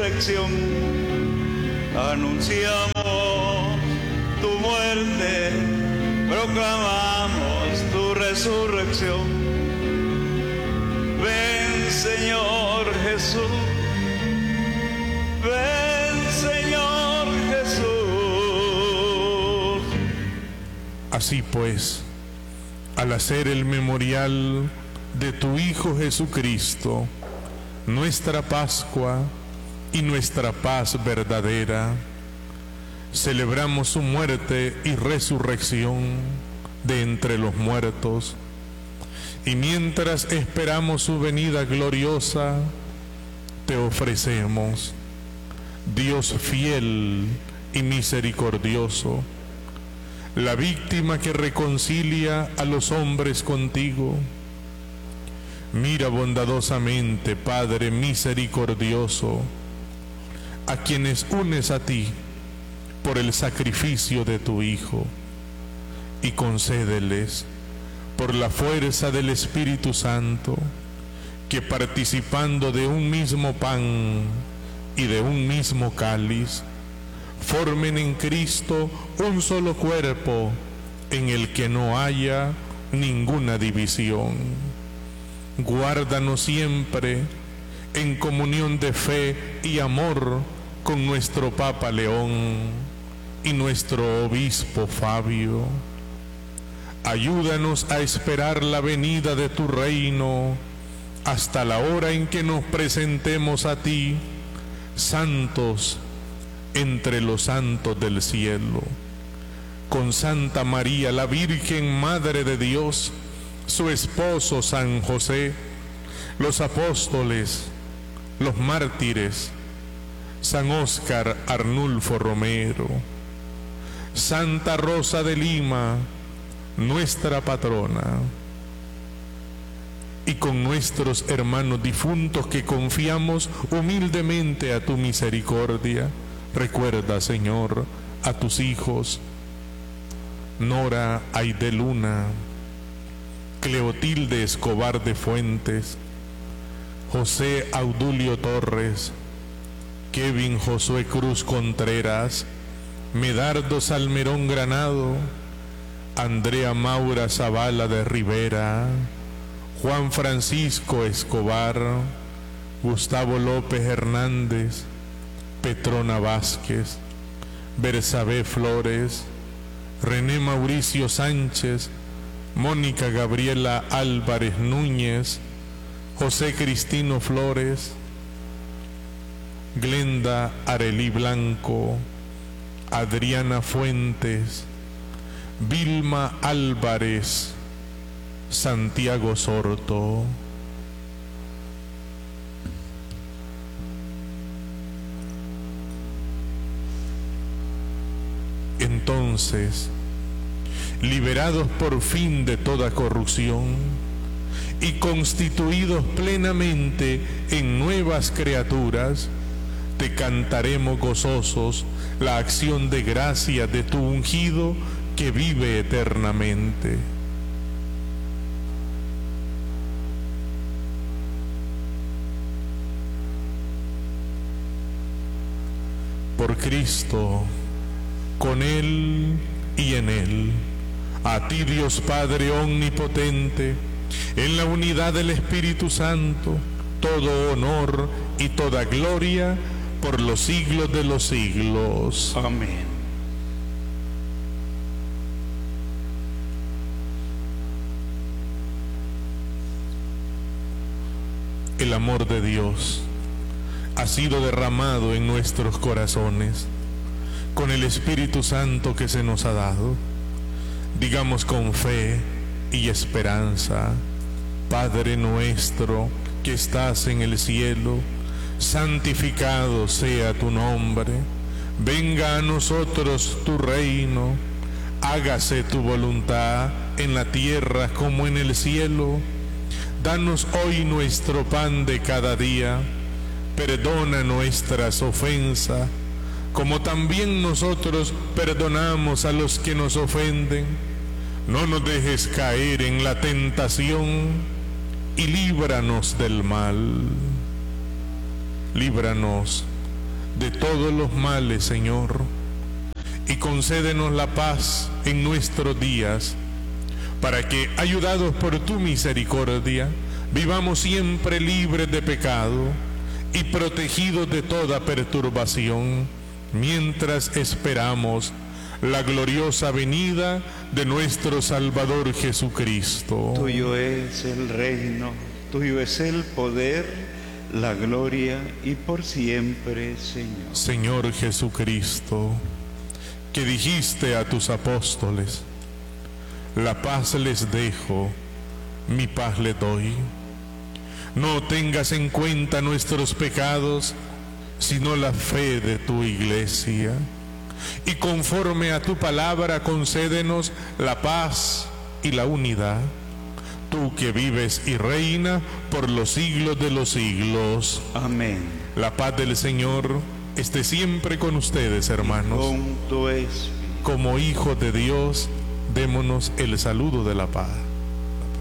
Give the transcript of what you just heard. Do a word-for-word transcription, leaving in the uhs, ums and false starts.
resurrección. Anunciamos tu muerte, proclamamos tu resurrección. Ven, Señor Jesús. Ven, Señor Jesús. Así pues, al hacer el memorial de tu Hijo Jesucristo, nuestra Pascua y nuestra paz verdadera, celebramos su muerte y resurrección de entre los muertos, y mientras esperamos su venida gloriosa, te ofrecemos, Dios fiel y misericordioso, la víctima que reconcilia a los hombres contigo. Mira bondadosamente, Padre misericordioso, a quienes unes a ti por el sacrificio de tu Hijo, y concédeles, por la fuerza del Espíritu Santo, que participando de un mismo pan y de un mismo cáliz, formen en Cristo un solo cuerpo en el que no haya ninguna división. Guárdanos siempre en comunión de fe y amor con nuestro Papa León y nuestro Obispo Fabio. Ayúdanos a esperar la venida de tu reino hasta la hora en que nos presentemos a ti, santos entre los santos del cielo, con Santa María, la Virgen Madre de Dios, su esposo San José, los apóstoles, los mártires, San Óscar Arnulfo Romero, Santa Rosa de Lima, nuestra patrona, y con nuestros hermanos difuntos que confiamos humildemente a tu misericordia. Recuerda, Señor, a tus hijos Nora Aide Luna, Cleotilde Escobar de Fuentes, José Audulio Torres, Kevin Josué Cruz Contreras, Medardo Salmerón Granado, Andrea Maura Zavala de Rivera, Juan Francisco Escobar, Gustavo López Hernández, Petrona Vázquez, Bersabé Flores, René Mauricio Sánchez, Mónica Gabriela Álvarez Núñez, José Cristino Flores, Glenda Arelí Blanco, Adriana Fuentes, Vilma Álvarez, Santiago Sorto. Entonces, liberados por fin de toda corrupción y constituidos plenamente en nuevas criaturas, te cantaremos gozosos la acción de gracia de tu ungido que vive eternamente. Por Cristo, con Él y en Él, a ti Dios Padre omnipotente, en la unidad del Espíritu Santo, todo honor y toda gloria por los siglos de los siglos. Amén. El amor de Dios ha sido derramado en nuestros corazones con el Espíritu Santo que se nos ha dado. Digamos con fe y esperanza: Padre nuestro que estás en el cielo, santificado sea tu nombre, venga a nosotros tu reino, hágase tu voluntad en la tierra como en el cielo. Danos hoy nuestro pan de cada día, perdona nuestras ofensas, como también nosotros perdonamos a los que nos ofenden. No nos dejes caer en la tentación y líbranos del mal. Líbranos de todos los males, Señor, y concédenos la paz en nuestros días, para que, ayudados por tu misericordia, vivamos siempre libres de pecado y protegidos de toda perturbación, mientras esperamos la gloriosa venida de nuestro Salvador Jesucristo. Tuyo es el reino, tuyo es el poder, la gloria y por siempre, Señor. Señor Jesucristo, que dijiste a tus apóstoles: la paz les dejo, mi paz les doy. No tengas en cuenta nuestros pecados, sino la fe de tu iglesia. Y conforme a tu palabra, concédenos la paz y la unidad. Tú que vives y reina por los siglos de los siglos. Amén. La paz del Señor esté siempre con ustedes, hermanos. Con tu espíritu. Como hijos de Dios, démonos el saludo de la paz.